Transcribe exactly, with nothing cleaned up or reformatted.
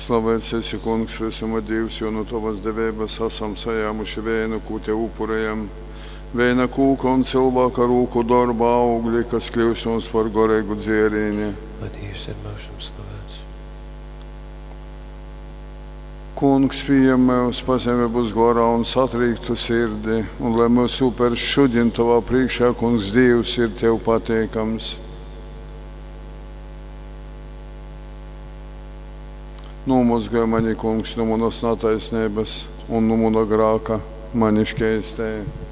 Slavēts esi, Kungs, visuma Dievs, jo no tavas devības esam sajāmuši vēnu, ko te upurējam. Vēna kūka un cilvēka rūku darba augļi, kas kļūs mums par gorēgu dzērieni. Lai Dievs ir mūžam slavēts. Kungs, pieņem mūs pazemības gorā un satrīktu sirdi, un lai mūsu upers šodien tavā priekšā, Kungs, Dievs ir tev pateikams. Nomazgāj mani, Kungs, no manas netaisnības un no mana grāka mani šķēstē.